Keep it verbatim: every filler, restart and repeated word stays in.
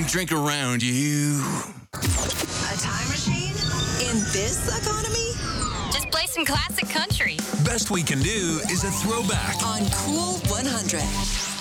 drink around you. A time machine? In this economy? Just play some classic country. Best we can do is a throwback On Cool one hundred.